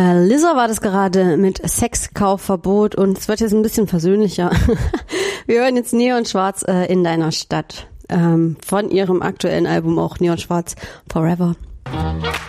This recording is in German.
Lizzo war das gerade mit Sexkaufverbot und es wird jetzt ein bisschen versöhnlicher. Wir hören jetzt Neon Schwarz in deiner Stadt. Von ihrem aktuellen Album auch Neon Schwarz Forever.